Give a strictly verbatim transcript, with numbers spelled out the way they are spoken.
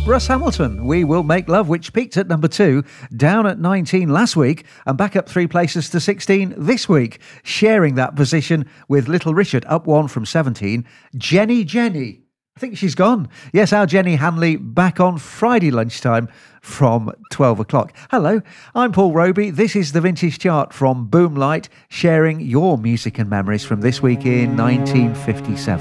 Russ Hamilton, We Will Make Love, which peaked at number two, down at nineteen last week, and back up three places to sixteen this week, sharing that position with Little Richard, up one from seventeen. Jenny Jenny. I think she's gone. Yes, our Jenny Hanley back on Friday lunchtime from twelve o'clock. Hello, I'm Paul Roby. This is the Vintage Chart from Boomlight, sharing your music and memories from this week in nineteen fifty-seven.